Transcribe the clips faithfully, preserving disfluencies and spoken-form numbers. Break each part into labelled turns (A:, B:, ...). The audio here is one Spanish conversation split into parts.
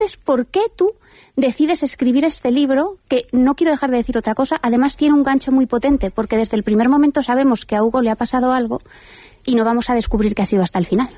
A: ¿por qué tú decides escribir este libro? Que no quiero dejar de decir otra cosa, además tiene un gancho muy potente, porque desde el primer momento sabemos que a Hugo le ha pasado algo y no vamos a descubrir que ha sido hasta el final.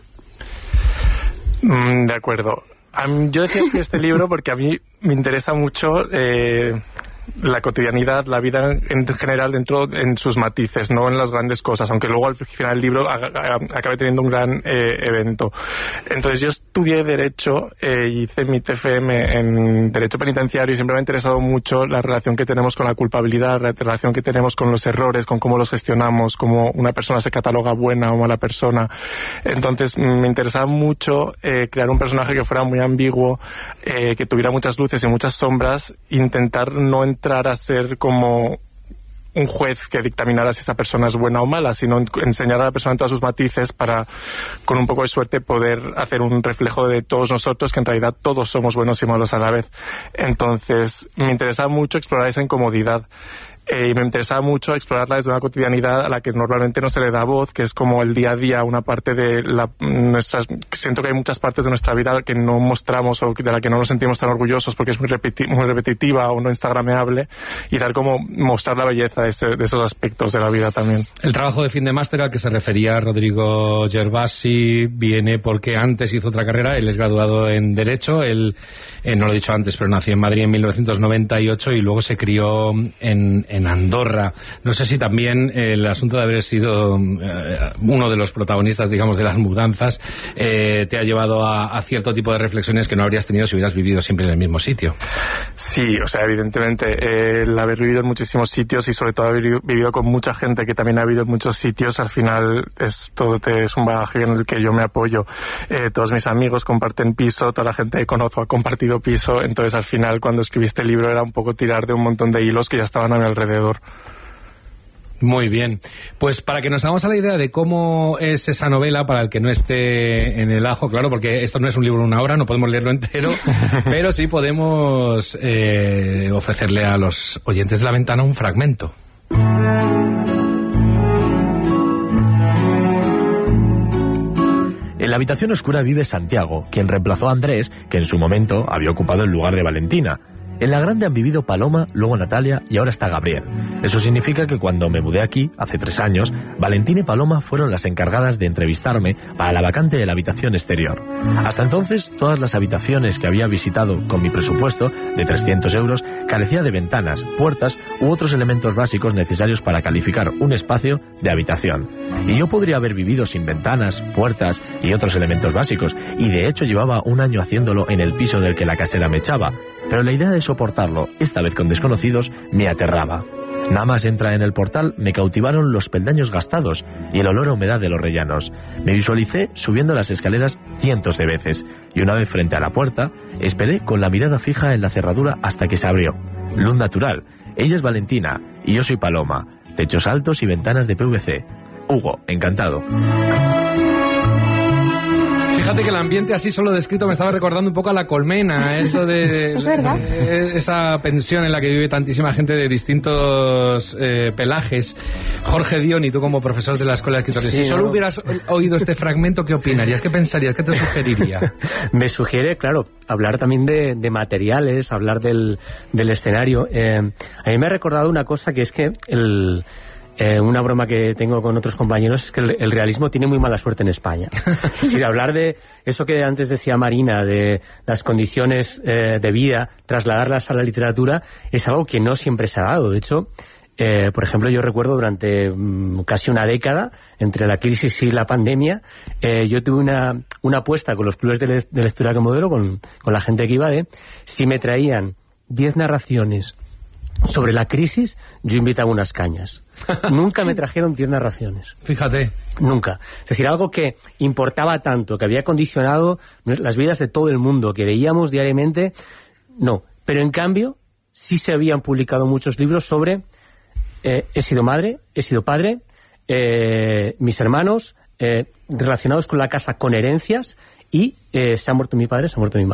B: Mm, de acuerdo. Um, yo decía escribir este libro porque a mí me interesa mucho eh, la cotidianidad, la vida en general dentro en sus matices, no en las grandes cosas, aunque luego al final el libro acabe teniendo un gran eh, evento. Entonces yo estudié Derecho, eh, hice mi T F M en Derecho Penitenciario y siempre me ha interesado mucho la relación que tenemos con la culpabilidad, la relación que tenemos con los errores, con cómo los gestionamos, cómo una persona se cataloga buena o mala persona. Entonces me interesaba mucho eh, crear un personaje que fuera muy ambiguo, eh, que tuviera muchas luces y muchas sombras, intentar no entrar a ser como un juez que dictaminara si esa persona es buena o mala, sino enseñar a la persona en todos sus matices para, con un poco de suerte, poder hacer un reflejo de todos nosotros, que en realidad todos somos buenos y malos a la vez. Entonces, me interesaba mucho explorar esa incomodidad. Eh, y me interesaba mucho explorarla desde una cotidianidad a la que normalmente no se le da voz, que es como el día a día, una parte de la, nuestras... Siento que hay muchas partes de nuestra vida que no mostramos o de la que no nos sentimos tan orgullosos porque es muy, repeti- muy repetitiva o no instagrameable, y dar como mostrar la belleza de, ese, de esos aspectos de la vida también.
C: El trabajo de fin de máster al que se refería Rodrigo Gervasi viene porque antes hizo otra carrera. Él es graduado en Derecho, él, eh, no lo he dicho antes, pero nació en Madrid en mil novecientos noventa y ocho y luego se crió en en Andorra. No sé si también eh, el asunto de haber sido eh, uno de los protagonistas, digamos, de las mudanzas, eh, te ha llevado a, a cierto tipo de reflexiones que no habrías tenido si hubieras vivido siempre en el mismo sitio.
B: Sí, o sea, evidentemente, eh, el haber vivido en muchísimos sitios y sobre todo haber vivido con mucha gente que también ha vivido en muchos sitios, al final es todo te, es un bagaje en el que yo me apoyo. Eh, todos mis amigos comparten piso, toda la gente que conozco ha compartido piso, entonces al final cuando escribí este libro era un poco tirar de un montón de hilos que ya estaban a mi alrededor.
C: Muy bien. Pues para que nos hagamos a la idea de cómo es esa novela, para el que no esté en el ajo, claro, porque esto no es un libro de una hora, no podemos leerlo entero, pero sí podemos eh, ofrecerle a los oyentes de La Ventana un fragmento.
D: En la habitación oscura vive Santiago, quien reemplazó a Andrés, que en su momento había ocupado el lugar de Valentina. En la grande han vivido Paloma, luego Natalia y ahora está Gabriel. Eso significa que cuando me mudé aquí, hace tres años, Valentina y Paloma fueron las encargadas de entrevistarme para la vacante de la habitación exterior. Hasta entonces, todas las habitaciones que había visitado con mi presupuesto de trescientos euros carecía de ventanas, puertas u otros elementos básicos necesarios para calificar un espacio de habitación. Y yo podría haber vivido sin ventanas, puertas y otros elementos básicos, y de hecho llevaba un año haciéndolo en el piso del que la casera me echaba. Pero la idea de soportarlo, esta vez con desconocidos, me aterraba. Nada más entrar en el portal, me cautivaron los peldaños gastados y el olor a humedad de los rellanos. Me visualicé subiendo las escaleras cientos de veces, y una vez frente a la puerta, esperé con la mirada fija en la cerradura hasta que se abrió. Luz natural. Ella es Valentina, y yo soy Paloma. Techos altos y ventanas de P V C. Hugo, encantado.
C: Fíjate que el ambiente así solo descrito me estaba recordando un poco a La Colmena, eso de...
A: ¿Es verdad?
C: de esa pensión en la que vive tantísima gente de distintos eh, pelajes. Jorge Dioni, tú como profesor de la Escuela de Escritores,
E: sí,
C: si solo
E: no.
C: hubieras oído este fragmento, ¿qué opinarías? ¿Qué pensarías? ¿Qué te sugeriría?
E: Me sugiere, claro, hablar también de, de materiales, hablar del, del escenario. Eh, a mí me ha recordado una cosa, que es que el... Eh, una broma que tengo con otros compañeros es que el, el realismo tiene muy mala suerte en España. Es decir, hablar de eso que antes decía Marina, de las condiciones eh, de vida, trasladarlas a la literatura, es algo que no siempre se ha dado. De hecho, eh, por ejemplo, yo recuerdo durante mm, casi una década, entre la crisis y la pandemia, eh, yo tuve una, una apuesta con los clubes de, le, de lectura que modelo, con, con la gente que iba de, si me traían diez narraciones sobre la crisis, yo invitaba unas cañas. Nunca me trajeron diez narraciones.
C: Fíjate.
E: Nunca. Es decir, algo que importaba tanto, que había condicionado las vidas de todo el mundo, que veíamos diariamente, no. Pero en cambio, sí se habían publicado muchos libros sobre eh, he sido madre, he sido padre, eh, mis hermanos, eh, relacionados con la casa, con herencias, y eh, se ha muerto mi padre, se ha muerto mi madre.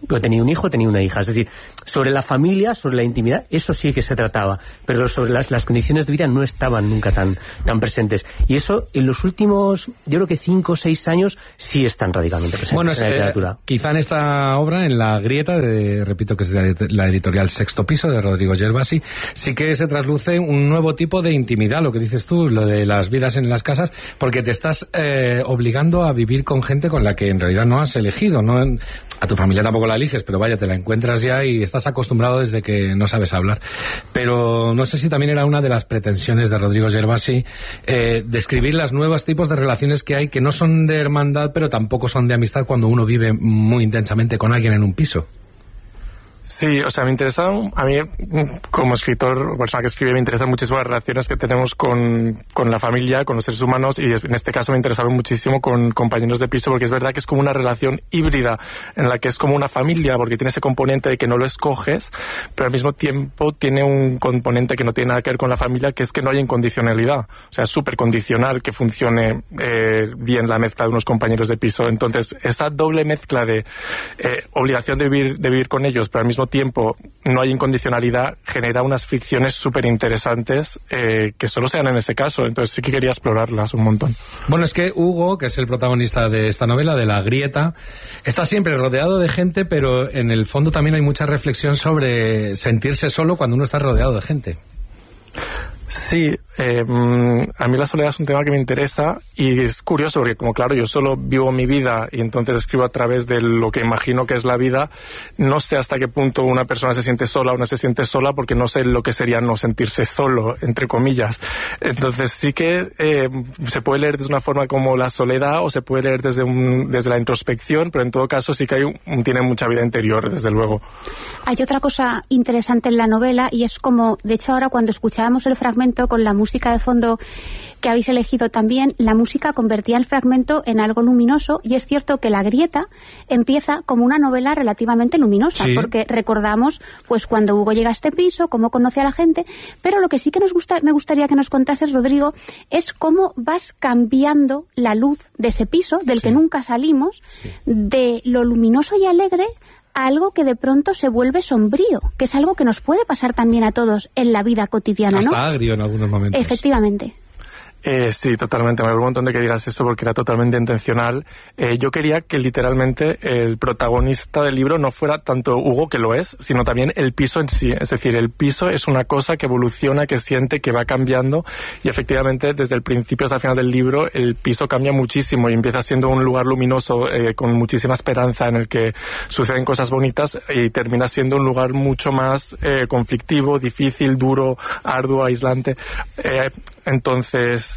E: tenía un hijo, tenía una hija. Es decir, sobre la familia, sobre la intimidad, eso sí que se trataba, pero sobre las, las condiciones de vida no estaban nunca tan, tan presentes. Y eso en los últimos, yo creo que cinco o seis años, sí están radicalmente presentes
C: bueno,
E: en la literatura.
C: Eh, quizá en esta obra, en La Grieta, de, repito que es la, la editorial Sexto Piso, de Rodrigo Gervasi, sí que se trasluce un nuevo tipo de intimidad, lo que dices tú, lo de las vidas en las casas, porque te estás eh, obligando a vivir con gente con la que en realidad no has elegido, ¿no? A tu familia tampoco la eliges, pero vaya, te la encuentras ya y estás acostumbrado desde que no sabes hablar. Pero no sé si también era una de las pretensiones de Rodrigo Gervasi eh, describir los nuevos tipos de relaciones que hay, que no son de hermandad, pero tampoco son de amistad cuando uno vive muy intensamente con alguien en un piso.
B: Sí, o sea, me interesa, a mí como escritor, persona que escribe, me interesan muchísimo las relaciones que tenemos con, con la familia, con los seres humanos, y en este caso me interesaba muchísimo con compañeros de piso, porque es verdad que es como una relación híbrida, en la que es como una familia, porque tiene ese componente de que no lo escoges, pero al mismo tiempo tiene un componente que no tiene nada que ver con la familia, que es que no hay incondicionalidad. O sea, es súper condicional que funcione eh, bien la mezcla de unos compañeros de piso. Entonces, esa doble mezcla de eh, obligación de vivir, de vivir con ellos, pero al mismo tiempo no hay incondicionalidad, genera unas ficciones súper interesantes eh, que solo sean en ese caso. Entonces sí que quería explorarlas un montón.
C: Bueno, es que Hugo, que es el protagonista de esta novela, de La Grieta, está siempre rodeado de gente, pero en el fondo también hay mucha reflexión sobre sentirse solo cuando uno está rodeado de gente.
B: Sí, eh, a mí la soledad es un tema que me interesa y es curioso porque, como claro, yo solo vivo mi vida y entonces escribo a través de lo que imagino que es la vida. No sé hasta qué punto una persona se siente sola o no se siente sola, porque no sé lo que sería no sentirse solo, entre comillas. Entonces sí que eh, se puede leer desde una forma como la soledad o se puede leer desde, un, desde la introspección, pero en todo caso sí que hay un, tiene mucha vida interior, desde luego.
A: Hay otra cosa interesante en la novela y es como, de hecho ahora cuando escuchábamos el fragmento con la música de fondo que habéis elegido también, la música convertía el fragmento en algo luminoso, y es cierto que La Grieta empieza como una novela relativamente luminosa, sí, porque recordamos pues cuando Hugo llega a este piso, cómo conoce a la gente, pero lo que sí que nos gusta, me gustaría que nos contases, Rodrigo, es cómo vas cambiando la luz de ese piso, del sí. que nunca salimos, sí. de lo luminoso y alegre a algo que de pronto se vuelve sombrío, que es algo que nos puede pasar también a todos en la vida cotidiana, ¿no?
C: Hasta agrio en algunos momentos.
A: Efectivamente.
B: Eh, sí, totalmente. Me alegro un montón de que digas eso porque era totalmente intencional. Eh, yo quería que literalmente el protagonista del libro no fuera tanto Hugo, que lo es, sino también el piso en sí. Es decir, el piso es una cosa que evoluciona, que siente, que va cambiando, y efectivamente desde el principio hasta el final del libro el piso cambia muchísimo y empieza siendo un lugar luminoso eh, con muchísima esperanza en el que suceden cosas bonitas, y termina siendo un lugar mucho más eh, conflictivo, difícil, duro, arduo, aislante. Eh, entonces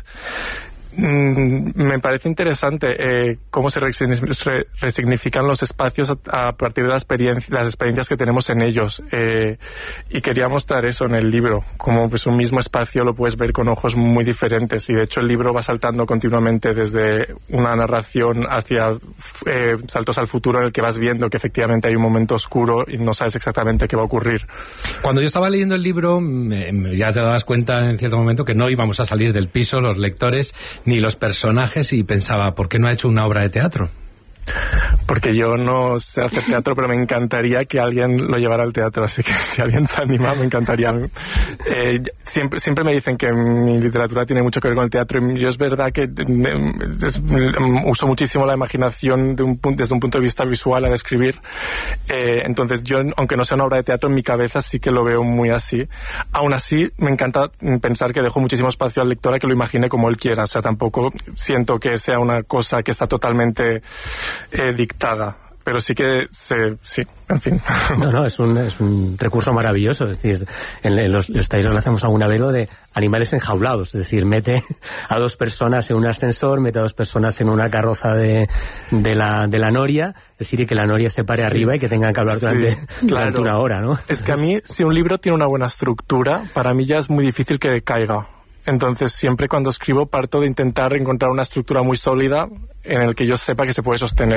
B: Mm, me parece interesante eh, cómo se resignifican los espacios a, a partir de la experiencia, las experiencias que tenemos en ellos, eh, y quería mostrar eso en el libro, como pues un mismo espacio lo puedes ver con ojos muy diferentes, y de hecho el libro va saltando continuamente desde una narración hacia eh, saltos al futuro en el que vas viendo que efectivamente hay un momento oscuro y no sabes exactamente qué va a ocurrir.
C: Cuando yo estaba leyendo el libro me, ya te dabas cuenta en cierto momento que no íbamos a salir del piso los lectores ni los personajes, y pensaba, ¿por qué no ha hecho una obra de teatro?
B: Porque yo no sé hacer teatro, pero me encantaría que alguien lo llevara al teatro, así que si alguien se anima, me encantaría. Eh, siempre, siempre me dicen que mi literatura tiene mucho que ver con el teatro, y yo es verdad que es, uso muchísimo la imaginación de un, desde un punto de vista visual al escribir. Eh, entonces yo, aunque no sea una obra de teatro, en mi cabeza sí que lo veo muy así. Aún así, me encanta pensar que dejo muchísimo espacio al lector a que lo imagine como él quiera. O sea, tampoco siento que sea una cosa que está totalmente Eh, dictada, pero sí que se, sí, en fin.
E: No, no, es un, es un recurso maravilloso, es decir, en, en los, los talleres lo hacemos alguna vez lo de animales enjaulados, es decir, mete a dos personas en un ascensor, mete a dos personas en una carroza de, de, la, de la noria, es decir, y que la noria se pare sí. arriba y que tengan que hablar durante, sí, durante claro. una hora, ¿no?
B: Es que a mí, si un libro tiene una buena estructura, para mí ya es muy difícil que caiga. Entonces, siempre cuando escribo parto de intentar encontrar una estructura muy sólida en el que yo sepa que se puede sostener.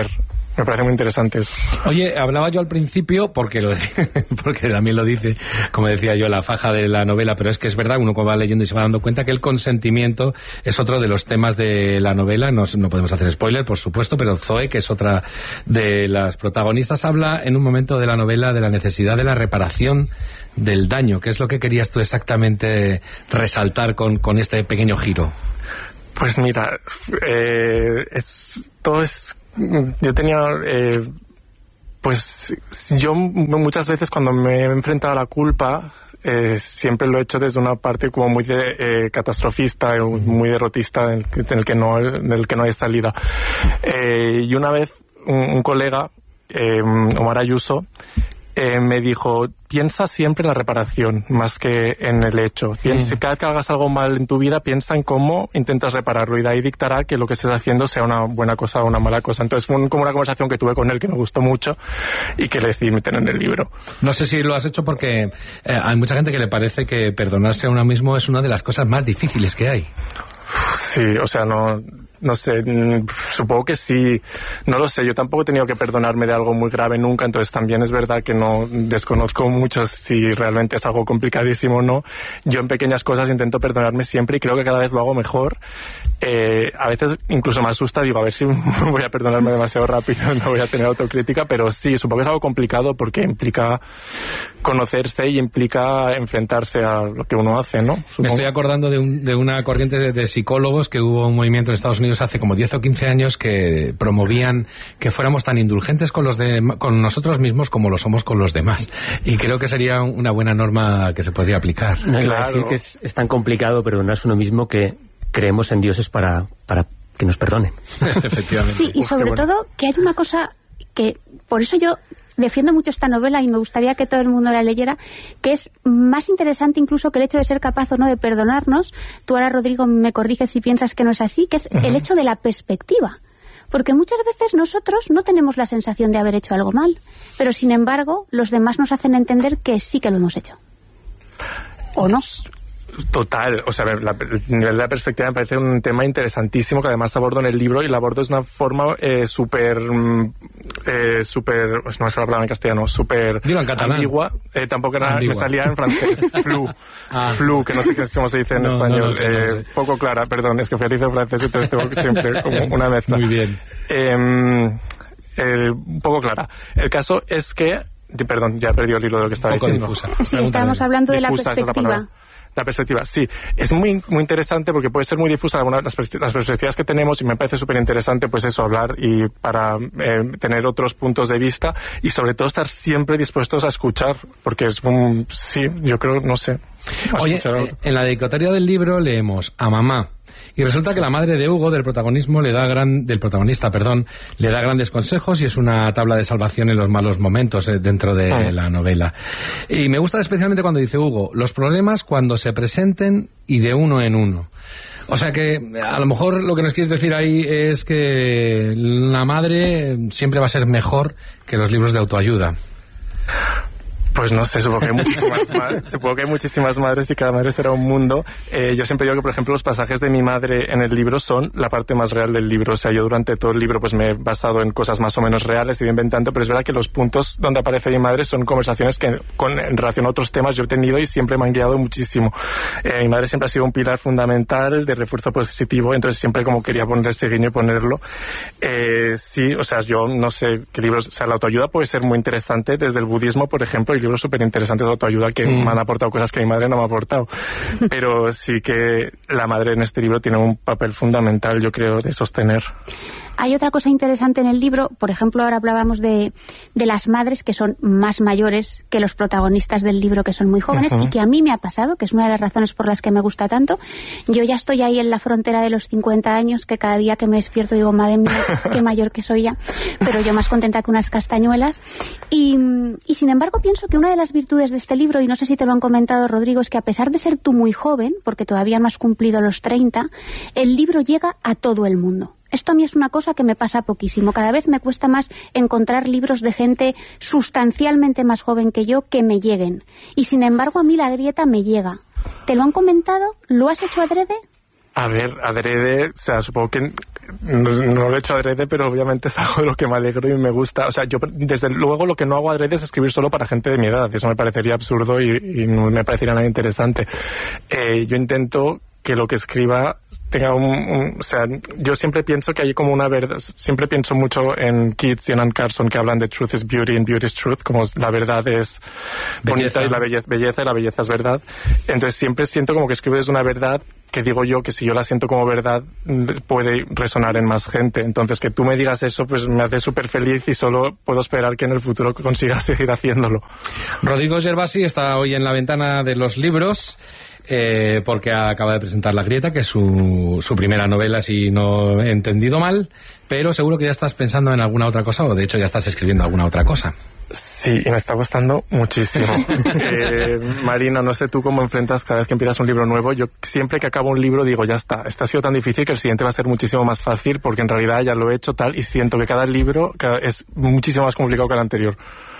B: Me parece muy interesante eso.
C: Oye, hablaba yo al principio, porque lo porque también lo dice, como decía yo, la faja de la novela, pero es que es verdad, uno va leyendo y se va dando cuenta que el consentimiento es otro de los temas de la novela. No, no podemos hacer spoiler, por supuesto, pero Zoe, que es otra de las protagonistas, habla en un momento de la novela de la necesidad de la reparación del daño. ¿Qué es lo que querías tú exactamente resaltar con, con este pequeño giro?
B: Pues mira, eh, es, todo es... Yo tenía... Eh, pues yo muchas veces cuando me he enfrentado a la culpa, eh, siempre lo he hecho desde una parte como muy de, eh, catastrofista, muy derrotista, en el, que, en el que no, en el que no hay salida. Eh, y una vez un, un colega, eh, Omar Ayuso, Eh, me dijo, piensa siempre en la reparación más que en el hecho. Piensa, sí. Cada vez que hagas algo mal en tu vida, piensa en cómo intentas repararlo y de ahí dictará que lo que estés haciendo sea una buena cosa o una mala cosa. Entonces fue un, como una conversación que tuve con él que me gustó mucho y que le decidí meter en el libro.
C: No sé si lo has hecho porque eh, hay mucha gente que le parece que perdonarse a uno mismo es una de las cosas más difíciles que hay.
B: Sí, o sea, no... No sé, supongo que sí, no lo sé, yo tampoco he tenido que perdonarme de algo muy grave nunca, entonces también es verdad que no desconozco mucho si realmente es algo complicadísimo o no. Yo en pequeñas cosas intento perdonarme siempre y creo que cada vez lo hago mejor. Eh, a veces incluso me asusta, digo, a ver si voy a perdonarme demasiado rápido, no voy a tener autocrítica, pero sí, supongo que es algo complicado porque implica conocerse y implica enfrentarse a lo que uno hace, ¿no? Supongo.
C: Me estoy acordando de, un, de una corriente de, de psicólogos que hubo un movimiento en Estados Unidos hace como diez o quince años que promovían que fuéramos tan indulgentes con los de, con nosotros mismos como lo somos con los demás. Y creo que sería una buena norma que se podría aplicar.
E: No, claro. Decir que es, es tan complicado perdonarse uno mismo que creemos en dioses para, para que nos perdonen.
C: Efectivamente.
A: Sí, y sobre
B: Uf, bueno.
A: todo que hay una cosa que, por eso yo defiendo mucho esta novela y me gustaría que todo el mundo la leyera, que es más interesante incluso que el hecho de ser capaz o no de perdonarnos. Tú ahora, Rodrigo, me corriges si piensas que no es así, que es uh-huh. el hecho de la perspectiva. Porque muchas veces nosotros no tenemos la sensación de haber hecho algo mal, pero sin embargo los demás nos hacen entender que sí que lo hemos hecho. ¿O no?
B: Total, o sea, la, el nivel de la perspectiva me parece un tema interesantísimo que además abordo en el libro y lo abordo de una forma eh, súper, eh, súper, pues no me sale la palabra en castellano, súper ambigua, eh, tampoco era, ambigua. Me salía en francés, flu, ah. flu, que no sé cómo se dice en no, español, no, no sé, eh, no sé. Poco clara, perdón, es que fui a decir francés entonces tengo siempre como una mezcla.
C: Muy bien.
B: Eh, eh, un poco clara. El caso es que, perdón, ya he perdido el hilo de lo que estaba
C: un poco
B: diciendo.
C: Difusa.
A: Sí, estábamos hablando de
B: difusa,
A: la perspectiva.
B: La perspectiva, sí. Es muy muy interesante porque puede ser muy difusa algunas las, las perspectivas que tenemos y me parece súper interesante pues eso, hablar y para eh, tener otros puntos de vista y sobre todo estar siempre dispuestos a escuchar porque es un... Sí, yo creo, no sé.
C: Oye, eh, en la dedicatoria del libro leemos a mamá. Y resulta que la madre de Hugo, del protagonismo, le da gran, del protagonista, perdón, le da grandes consejos y es una tabla de salvación en los malos momentos eh, dentro de ah. la novela. Y me gusta especialmente cuando dice Hugo, los problemas cuando se presenten y de uno en uno. O sea que a lo mejor lo que nos quieres decir ahí es que la madre siempre va a ser mejor que los libros de autoayuda.
B: Pues no sé, supongo que hay muchísimas madres, supongo que hay muchísimas madres y cada madre será un mundo. Eh, yo siempre digo que, por ejemplo, los pasajes de mi madre en el libro son la parte más real del libro. O sea, yo durante todo el libro pues me he basado en cosas más o menos reales, he ido inventando, pero es verdad que los puntos donde aparece mi madre son conversaciones que con, en relación a otros temas yo he tenido y siempre me han guiado muchísimo. Eh, mi madre siempre ha sido un pilar fundamental de refuerzo positivo, entonces siempre como quería poner ese guiño y ponerlo. Eh, sí, o sea, yo no sé qué libros, o sea, la autoayuda puede ser muy interesante desde el budismo, por ejemplo, y libros súper interesantes de autoayuda que mm. me han aportado cosas que mi madre no me ha aportado. Pero sí que la madre en este libro tiene un papel fundamental, yo creo, de sostener.
A: Hay otra cosa interesante en el libro, por ejemplo, ahora hablábamos de, de las madres que son más mayores que los protagonistas del libro, que son muy jóvenes, uh-huh. y que a mí me ha pasado, que es una de las razones por las que me gusta tanto. Yo ya estoy ahí en la frontera de los cincuenta años, que cada día que me despierto digo, madre mía, qué mayor que soy ya, pero yo más contenta que unas castañuelas. Y, y sin embargo pienso que una de las virtudes de este libro, y no sé si te lo han comentado, Rodrigo, es que a pesar de ser tú muy joven, porque todavía no has cumplido los treinta, el libro llega a todo el mundo. Esto a mí es una cosa que me pasa poquísimo. Cada vez me cuesta más encontrar libros de gente sustancialmente más joven que yo que me lleguen. Y sin embargo a mí La grieta me llega. ¿Te lo han comentado? ¿Lo has hecho adrede?
B: A ver, adrede, o sea, supongo que no, no lo he hecho adrede, pero obviamente es algo de lo que me alegro y me gusta. O sea, yo desde luego lo que no hago adrede es escribir solo para gente de mi edad. Eso me parecería absurdo y, y no me parecería nada interesante. Eh, yo intento que lo que escriba tenga un, un... O sea, yo siempre pienso que hay como una verdad... Siempre pienso mucho en Keats y en Anne Carson, que hablan de truth is beauty and beauty is truth, como la verdad es bonita belleza. Y la belleza, belleza y la belleza es verdad. Entonces siempre siento como que escribo desde una verdad que digo yo que si yo la siento como verdad puede resonar en más gente. Entonces que tú me digas eso pues me hace súper feliz y solo puedo esperar que en el futuro consiga seguir haciéndolo.
C: Rodrigo Gervasi está hoy en la ventana de los libros. Eh, porque acaba de presentar La Grieta, que es su, su primera novela, si no he entendido mal, pero seguro que ya estás pensando en alguna otra cosa, o de hecho ya estás escribiendo alguna otra cosa.
B: Sí, y me está costando muchísimo. eh, Marina, no sé tú cómo enfrentas cada vez que empiezas un libro nuevo. Yo siempre que acabo un libro digo, ya está, este ha sido tan difícil que el siguiente va a ser muchísimo más fácil, porque en realidad ya lo he hecho tal, y siento que cada libro es muchísimo más complicado que el anterior.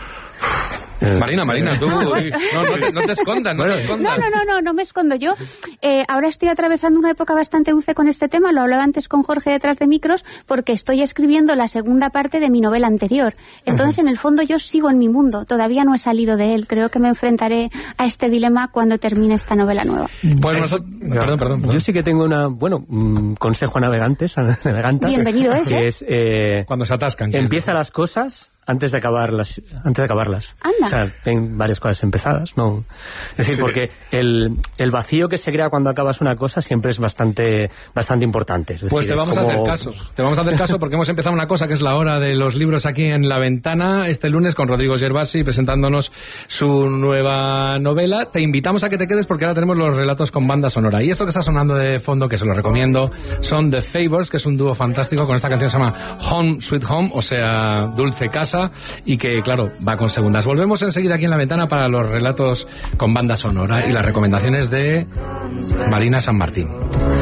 C: Marina, Marina, tú no, no, no, no te escondas, no te escondas.
A: No, no, no, no, no me escondo. Yo eh, ahora estoy atravesando una época bastante dulce con este tema, lo hablaba antes con Jorge detrás de micros, porque estoy escribiendo la segunda parte de mi novela anterior. Entonces, uh-huh. en el fondo, yo sigo en mi mundo, todavía no he salido de él. Creo que me enfrentaré a este dilema cuando termine esta novela nueva.
C: Bueno, es, perdón, perdón, perdón.
E: Yo sí que tengo una, bueno, un consejo a navegantes, a navegantas.
A: Bienvenido es,
E: que es eh,
C: cuando se atascan.
E: Empieza las cosas antes de acabarlas, antes de acabarlas.
A: Anda.
E: O sea, ten varias cosas empezadas, ¿no? Es decir, sí. porque el, el vacío que se crea cuando acabas una cosa siempre es bastante bastante importante. Es decir,
C: pues te vamos
E: como...
C: a hacer caso. Te vamos a hacer caso porque hemos empezado una cosa que es la hora de los libros aquí en La Ventana este lunes con Rodrigo Gervasi presentándonos su nueva novela. Te invitamos a que te quedes porque ahora tenemos los relatos con banda sonora. Y esto que está sonando de fondo, que se lo recomiendo, son The Favours, que es un dúo fantástico con esta canción que se llama Home Sweet Home, o sea, Dulce Casa, y que, claro, va con segundas. Volvemos enseguida aquí en La Ventana para los relatos con banda sonora y las recomendaciones de Marina San Martín.